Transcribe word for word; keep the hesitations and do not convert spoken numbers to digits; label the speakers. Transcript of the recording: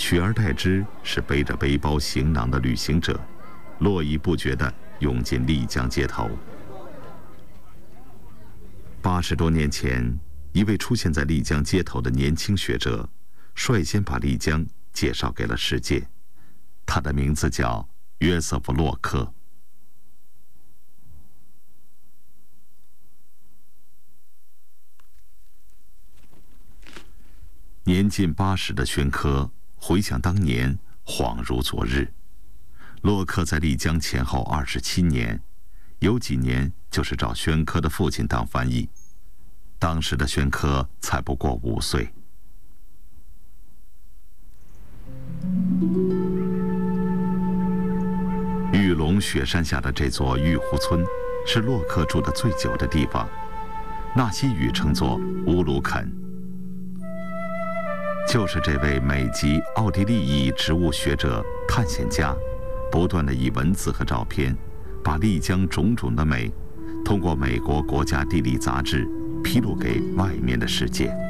Speaker 1: 取而代之是背着背包行囊的旅行者，络绎不绝地涌进丽江街头。八十多年前，一位出现在丽江街头的年轻学者，率先把丽江介绍给了世界。他的名字叫约瑟夫·洛克。年近八十的宣科回想当年，恍如昨日。洛克在丽江前后二十七年，有几年就是找宣科的父亲当翻译。当时的宣科才不过五岁。玉龙雪山下的这座玉湖村，是洛克住得最久的地方。纳西语称作乌鲁肯。就是这位美籍奥地利裔植物学者、探险家，不断地以文字和照片，把丽江种种的美，通过美国国家地理杂志披露给外面的世界。